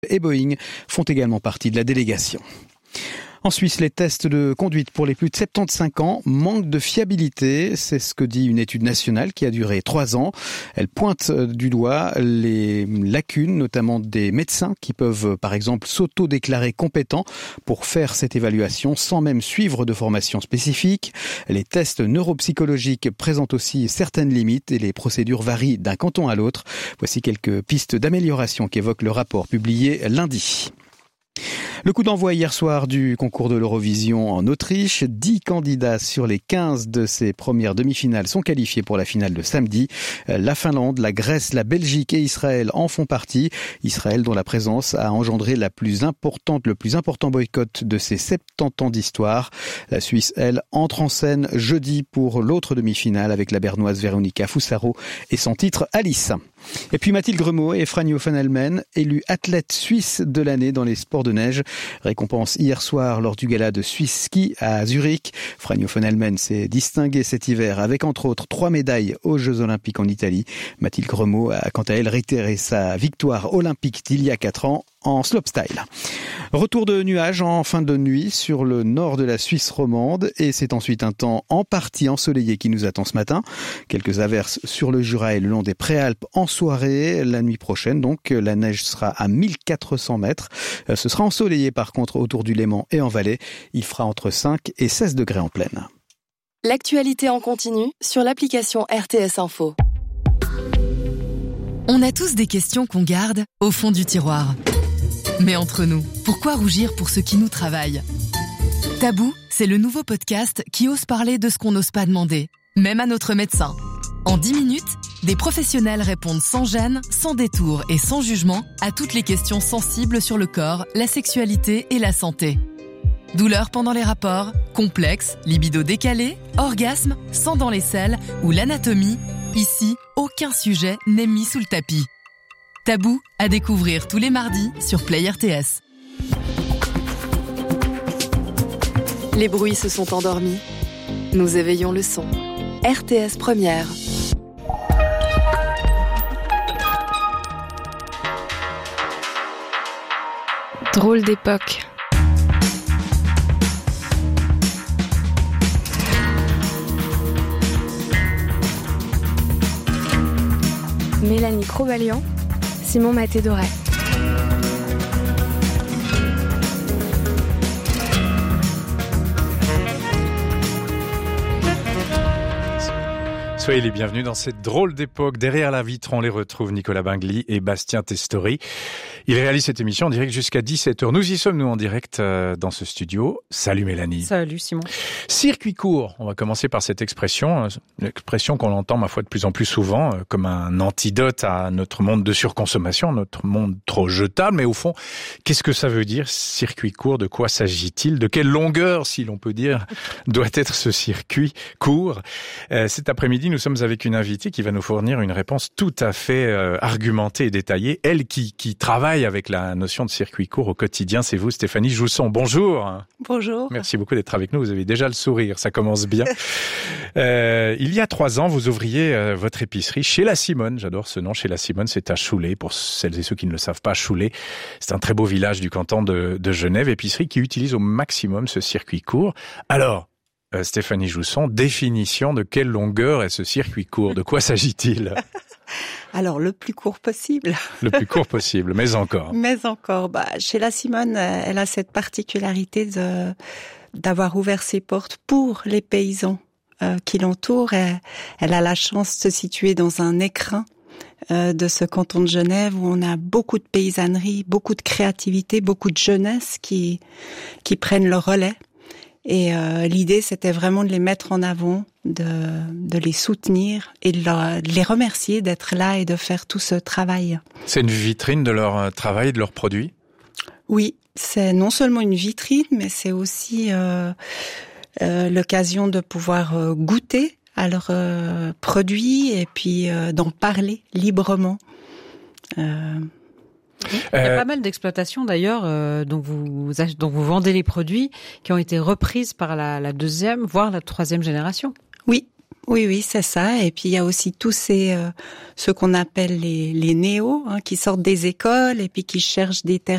et Boeing font également partie de la délégation. En Suisse, les tests de conduite pour les plus de 75 ans manquent de fiabilité. C'est ce que dit une étude nationale qui a duré 3 ans. Elle pointe du doigt les lacunes, notamment des médecins qui peuvent, par exemple, s'auto-déclarer compétents pour faire cette évaluation sans même suivre de formation spécifique. Les tests neuropsychologiques présentent aussi certaines limites et les procédures varient d'un canton à l'autre. Voici quelques pistes d'amélioration qu'évoque le rapport publié lundi. Le coup d'envoi hier soir du concours de l'Eurovision en Autriche. 10 candidats sur les 15 de ces premières demi-finales sont qualifiés pour la finale de samedi. La Finlande, la Grèce, la Belgique et Israël en font partie. Israël dont la présence a engendré le plus important boycott de ses 70 ans d'histoire. La Suisse, elle, entre en scène jeudi pour l'autre demi-finale avec la Bernoise Véronica Foussaro et son titre Alice. Et puis Mathilde Gremaud et Franjo van Helmen, élus athlètes suisses de l'année dans les sports de neige. Récompense hier soir lors du gala de Swiss Ski à Zurich. Franjo van Helmen s'est distingué cet hiver avec entre autres 3 médailles aux Jeux Olympiques en Italie. Mathilde Gremaud a quant à elle réitéré sa victoire olympique d'il y a 4 ans en slopestyle. Retour de nuages en fin de nuit sur le nord de la Suisse romande et c'est ensuite un temps en partie ensoleillé qui nous attend ce matin. Quelques averses sur le Jura et le long des Préalpes en soirée. La nuit prochaine, donc, la neige sera à 1400 mètres. Ce sera ensoleillé par contre autour du Léman et en Valais. Il fera entre 5 et 16 degrés en plaine. L'actualité en continu sur l'application RTS Info. On a tous des questions qu'on garde au fond du tiroir. Mais entre nous, pourquoi rougir pour ce qui nous travaille ? Tabou, c'est le nouveau podcast qui ose parler de ce qu'on n'ose pas demander, même à notre médecin. En 10 minutes, des professionnels répondent sans gêne, sans détour et sans jugement à toutes les questions sensibles sur le corps, la sexualité et la santé. Douleurs pendant les rapports, complexes, libido décalé, orgasme, sang dans les selles ou l'anatomie, ici, aucun sujet n'est mis sous le tapis. Tabou à découvrir tous les mardis sur Play RTS. Les bruits se sont endormis. Nous éveillons le son. RTS Première. Drôle d'époque. Mélanie Crovalian, Simon Maté-Doré. Soyez les bienvenus dans cette drôle d'époque. Derrière la vitre, on les retrouve Nicolas Bingli et Bastien Testori. Ils réalisent cette émission en direct jusqu'à 17h. Nous y sommes, nous, en direct dans ce studio. Salut Mélanie. Salut Simon. Circuit court. On va commencer par cette expression. L'expression qu'on entend, ma foi, de plus en plus souvent, comme un antidote à notre monde de surconsommation, notre monde trop jetable. Mais au fond, qu'est-ce que ça veut dire, circuit court? De quoi s'agit-il? De quelle longueur, si l'on peut dire, doit être ce circuit court? Cet après-midi, nous sommes avec une invitée qui va nous fournir une réponse tout à fait argumentée et détaillée. Elle qui travaille avec la notion de circuit court au quotidien, c'est vous, Stéphanie Jousson. Bonjour. Bonjour. Merci beaucoup d'être avec nous. Vous avez déjà le sourire, ça commence bien. Il y a 3 ans, vous ouvriez votre épicerie chez La Simone. J'adore ce nom, chez La Simone. C'est à Choulé. Pour celles et ceux qui ne le savent pas, Choulé, c'est un très beau village du canton de Genève. Épicerie qui utilise au maximum ce circuit court. Alors, Stéphanie Jousson, définition de quelle longueur est ce circuit court? De quoi s'agit-il? Alors, le plus court possible. Le plus court possible, mais encore. Mais encore. Chez La Simone, elle a cette particularité d'avoir ouvert ses portes pour les paysans qui l'entourent. Elle a la chance de se situer dans un écrin de ce canton de Genève où on a beaucoup de paysannerie, beaucoup de créativité, beaucoup de jeunesse qui prennent le relais. Et l'idée, c'était vraiment de les mettre en avant, de les soutenir et de les remercier d'être là et de faire tout ce travail. C'est une vitrine de leur travail et de leurs produits? Oui, c'est non seulement une vitrine, mais c'est aussi l'occasion de pouvoir goûter à leurs produits et puis d'en parler librement. Il y a pas mal d'exploitations d'ailleurs dont vous vendez les produits qui ont été reprises par la deuxième, voire la troisième génération. Oui, c'est ça. Et puis il y a aussi tous ceux qu'on appelle les néos, qui sortent des écoles et puis qui cherchent des terrains